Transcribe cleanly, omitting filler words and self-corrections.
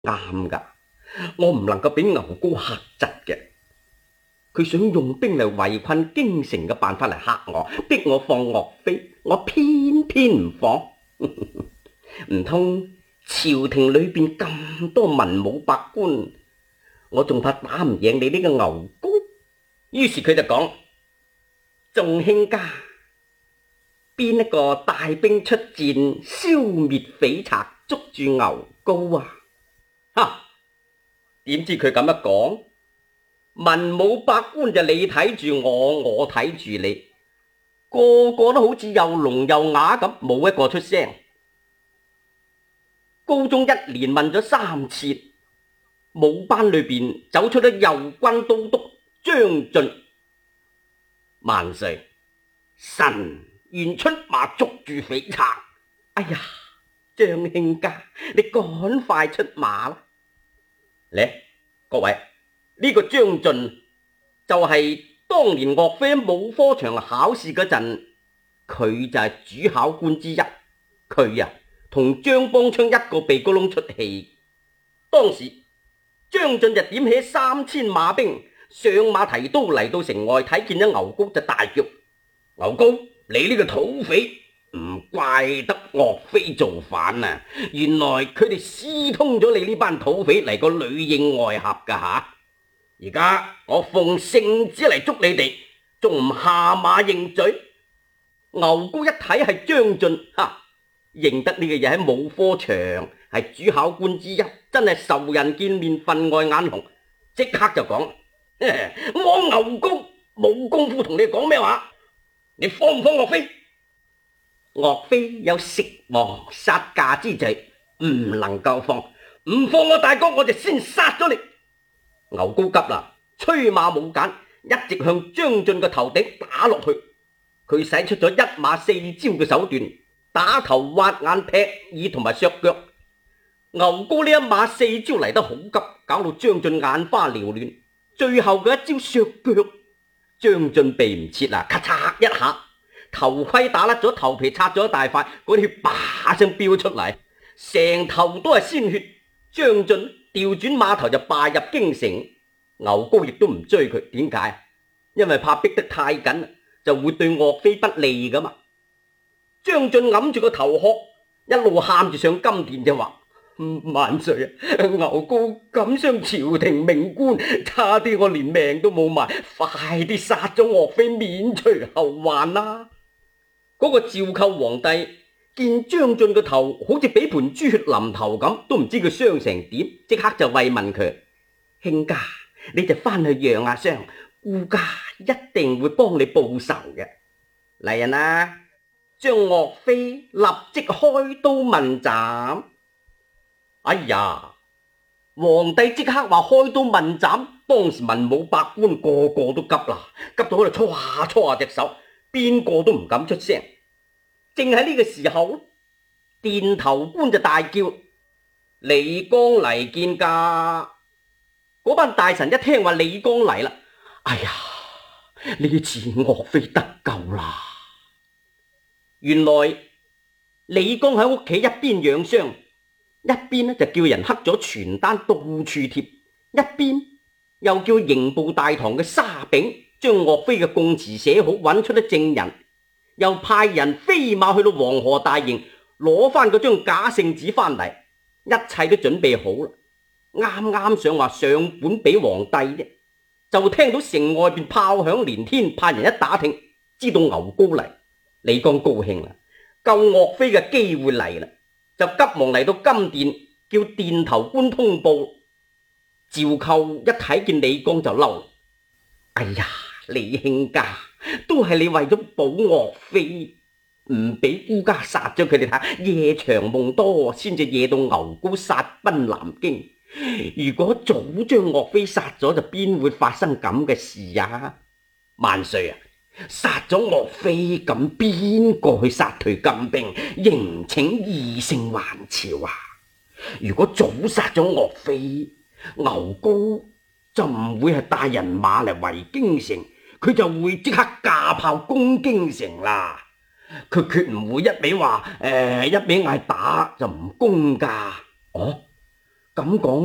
啱㗎，我唔能夠俾牛皋嚇窒嘅。佢想用兵嚟圍困京城嘅辦法嚟嚇我，逼我放岳飛，我偏偏唔放。唔通朝廷裏邊咁多文武百官，我仲怕打唔贏你呢個牛皋？於是佢就講：眾卿家，邊一個帶兵出戰，消滅匪賊，捉住牛皋啊？哈！點知佢咁一講，文武百官就你睇住我，我睇住你，個個都好似又聾又啞咁，冇一個出聲。高宗一連問咗3次，武班裏邊走出咗右軍都督張俊。萬歲，臣願出馬捉住匪賊。哎呀，張卿家，你趕快出馬啦！嚟，各位，呢個張俊就係當年岳飛喺武科場考試嗰陣，佢就係主考官之一。佢同張邦昌一個鼻哥窿出氣。當時張俊就點起3000馬兵上馬提刀嚟到城外，睇見咗牛皋就大叫：牛皋，你呢個土匪！唔怪得岳飛造反啊！原來佢哋私通咗你呢班土匪嚟個裏應外合噶吓！而家我奉聖旨嚟捉你哋，仲唔下馬認罪？牛皋一睇係張俊，認得呢個嘢喺武科場係主考官之一，真係仇人見面分外眼紅，即刻就講：我牛皋冇功夫同你講咩話，你放唔放岳飛？岳飛有食王殺駕之罪，唔能夠放，唔放我大哥，我就先殺咗你。牛皋急啦，催馬冇揀，一直向張俊個頭頂打落去。佢使出咗1馬4招嘅手段，打頭、挖眼、劈耳同埋削腳。牛皋呢1馬4招嚟得好急，搞到張俊眼花繚亂。最後嘅一招削腳，張俊避唔切啦，咔嚓一下，頭盔打甩咗，頭皮拆咗一大塊，嗰啲血叭聲飆出嚟，成頭都係鮮血。張俊調轉馬頭就敗入京城。牛皋亦都唔追佢，點解？因為怕逼得太緊，就會對岳飛不利噶嘛。張俊揞住個頭殼，一路喊住上金殿就話：萬歲啊！牛皋敢傷朝廷命官，差啲我連命都冇埋，快啲殺咗岳飛，免除後患啦！嗰個趙構皇帝見張俊個頭好似俾盤豬血淋頭咁，都唔知佢傷成點，即刻就慰問佢：卿家，你就翻去養下傷，顧家一定會幫你報仇嘅。嚟人啊，將岳飛立即開刀問斬。哎呀，皇帝即刻話開刀問斬，當時文武百官個個都急啦，急到喺度搓下搓下隻手，邊個都唔敢出聲。正喺呢個時候，殿頭官就大叫：李剛嚟見駕。嗰班大臣一聽話李剛嚟啦，哎呀，呢次岳飛得救啦！原來李剛喺屋企一邊養傷，一邊就叫人刻咗傳單到處貼，一邊又叫刑部大堂嘅沙炳將岳飛嘅供詞寫好，揾出咗證人，又派人飛馬去到黃河大營攞翻嗰張假聖旨翻嚟，一切都準備好啦。啱啱想話上本俾皇帝啫，就聽到城外邊炮響連天，派人一打聽，知道牛皋嚟。李剛高興啦，救岳飛嘅機會嚟啦，就急忙嚟到金殿，叫殿頭官通報。趙構一睇見李剛就嬲，哎呀，李卿家，都係你為咗保岳飛，唔俾孤家殺咗佢哋睇，夜長夢多，先至惹到牛皋殺奔南京。如果早將岳飛殺咗，就邊會發生咁嘅事啊？萬歲啊！殺咗岳飛，咁邊個去殺退金兵，迎請義聖還朝啊？如果早殺咗岳飛，牛皋就唔會係帶人馬嚟圍京城，佢就會即刻架炮攻京城啦。佢決唔會一味話一味嗌打就唔攻噶。哦， 咁講